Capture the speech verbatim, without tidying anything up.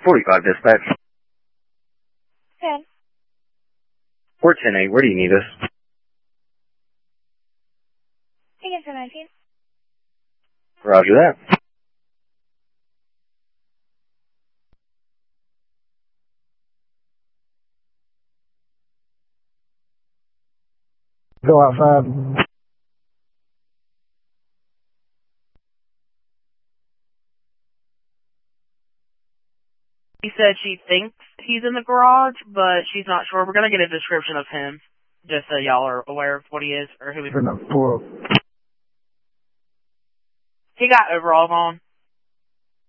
forty-five dispatch. ten. four ten eight, where do you need us? Again for nineteen. Roger that. Go outside. She said she thinks he's in the garage, but she's not sure. We're going to get a description of him, just so y'all are aware of what he is or who he is. For the four. He got overalls on.